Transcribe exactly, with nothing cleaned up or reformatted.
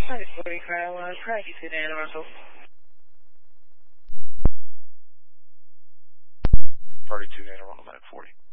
forty Car one, Cracky Sedan, Russell. thirty-two Anne Arundel, nine forty.